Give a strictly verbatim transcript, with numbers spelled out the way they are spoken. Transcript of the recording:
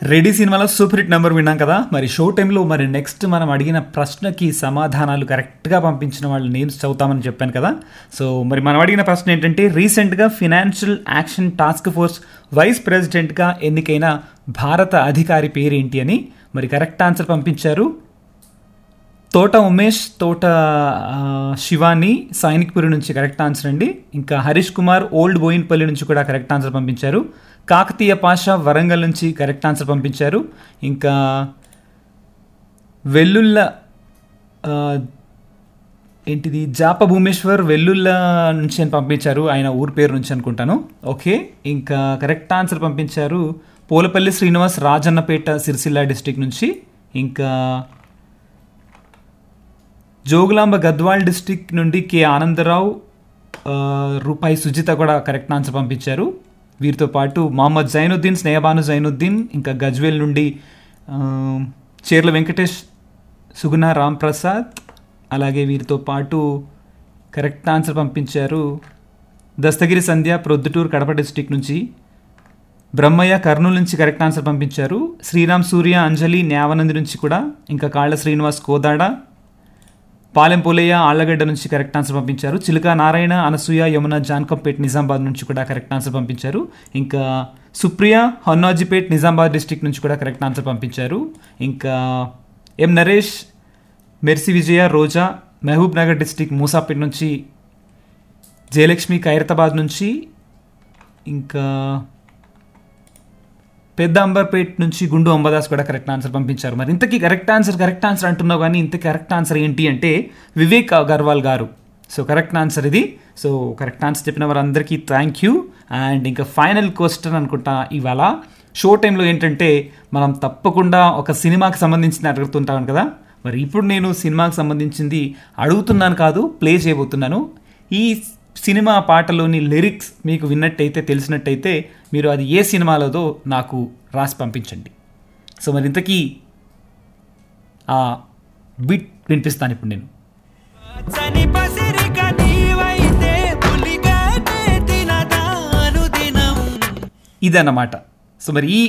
Ready సినిమాలో super hit number విన్నాం కదా. మరి షో టైంలో మరి నెక్స్ట్ మనం అడిగిన ప్రశ్నకి సమాధానాలు కరెక్ట్గా పంపించిన వాళ్ళ నేమ్స్ చదువుతామని చెప్పాను కదా. సో మరి మనం అడిగిన ప్రశ్న ఏంటంటే, రీసెంట్గా financial action task force vice ప్రెసిడెంట్గా ఎన్నికైన భారత అధికారి పేరేంటి అని మరి కరెక్ట్ ఆన్సర్ పంపించారు. తోట ఉమేష్, తోట శివాని సైనిక్పురి నుంచి కరెక్ట్ ఆన్సర్ అండి. ఇంకా హరీష్ కుమార్ ఓల్డ్ బోయిన్పల్లి నుంచి కూడా కరెక్ట్ ఆన్సర్ పంపించారు. కాకతీయ పాషా వరంగల్ నుంచి కరెక్ట్ ఆన్సర్ పంపించారు. ఇంకా వెల్లుల్ల ఏంటిది జాప భూమేశ్వర్ వెల్లుల్ల నుంచి అని పంపించారు, ఆయన ఊరి పేరు నుంచి అనుకుంటాను. ఓకే, ఇంకా కరెక్ట్ ఆన్సర్ పంపించారు పోలపల్లి శ్రీనివాస్ రాజన్నపేట సిరిసిల్ల డిస్టిక్ నుంచి. ఇంకా జోగులాంబ గద్వాల్ డిస్టిక్ నుండి కె ఆనందరావు, రూపాయి సుజిత కూడా కరెక్ట్ ఆన్సర్ పంపించారు. వీరితో పాటు మహమ్మద్ జైనుద్దీన్, స్నేహబాను జైనుద్దీన్, ఇంకా గజ్వేల్ నుండి చేర్ల వెంకటేష్, సుగుణ రాంప్రసాద్, అలాగే వీరితో పాటు కరెక్ట్ ఆన్సర్ పంపించారు దస్తగిరి సంధ్య ప్రొద్దుటూరు కడప డిస్టిక్ నుంచి. బ్రహ్మయ్య కర్నూలు నుంచి కరెక్ట్ ఆన్సర్ పంపించారు. శ్రీరామ్ సూర్య అంజలి న్యావనంది నుంచి కూడా. ఇంకా కాళ్ళ శ్రీనివాస్ కోదాడ, పాలెం పోలయ్య ఆళ్లగడ్డ నుంచి కరెక్ట్ ఆన్సర్ పంపించారు. చిలుక నారాయణ, అనసూయ, యమున జాన్కంపేట్ నిజామాబాద్ నుంచి కూడా కరెక్ట్ ఆన్సర్ పంపించారు. ఇంకా సుప్రియ హొన్నాజిపేట్ నిజామాబాద్ డిస్టిక్ నుంచి కూడా కరెక్ట్ ఆన్సర్ పంపించారు. ఇంకా ఎం నరేష్, మెర్సి విజయ, రోజా మహబూబ్ నగర్ డిస్టిక్ మూసాపేట్ నుంచి. జయలక్ష్మి ఖైరతాబాద్ నుంచి. ఇంకా పెద్ద అంబర్పేట్ నుంచి గుండు అంబదాస్ కూడా కరెక్ట్ ఆన్సర్ పంపించారు. మరి ఇంతకీ కరెక్ట్ ఆన్సర్ కరెక్ట్ ఆన్సర్ అంటున్నావు కానీ ఇంత కరెక్ట్ ఆన్సర్ ఏంటి అంటే వివేక్ అగర్వాల్ గారు. సో కరెక్ట్ ఆన్సర్ ఇది. సో కరెక్ట్ ఆన్సర్ చెప్పిన వారందరికీ థ్యాంక్ యూ. అండ్ ఇంకా ఫైనల్ క్వశ్చన్ అనుకుంటా ఇవాళ షో టైంలో ఏంటంటే, మనం తప్పకుండా ఒక సినిమాకి సంబంధించింది అడుగుతుంటాను కదా. మరి ఇప్పుడు నేను సినిమాకి సంబంధించింది అడుగుతున్నాను కాదు, ప్లే చేయబోతున్నాను. ఈ సినిమా పాటలోని లిరిక్స్ మీకు విన్నట్టయితే, తెలిసినట్టయితే మీరు అది ఏ సినిమాలోదో నాకు రాసి పంపించండి. సో మరి ఇంతకీ ఆ బీట్ వినిపిస్తాను ఇప్పుడు నేను. ఇదన్నమాట. సో మరి ఈ